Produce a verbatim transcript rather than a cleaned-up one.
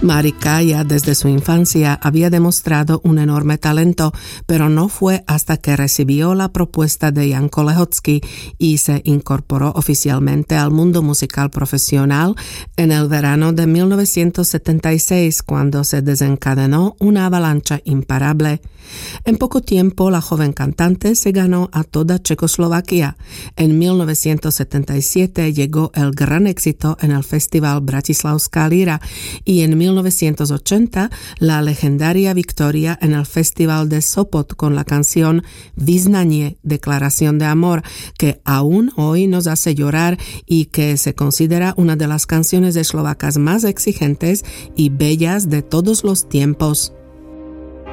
Marika ya desde su infancia había demostrado un enorme talento, pero no fue hasta que recibió la propuesta de Jan Kolehocký y se incorporó oficialmente al mundo musical profesional en el verano de mil novecientos setenta y seis, cuando se desencadenó una avalancha imparable. En poco tiempo, la joven cantante se ganó a toda Checoslovaquia. En mil novecientos setenta y siete llegó el gran éxito en el festival Bratislavská Líra y en mil novecientos ochenta la legendaria victoria en el festival de Sopot con la canción Vyznanie, Declaración de Amor, que aún hoy nos hace llorar y que se considera una de las canciones eslovacas más exigentes y bellas de todos los tiempos.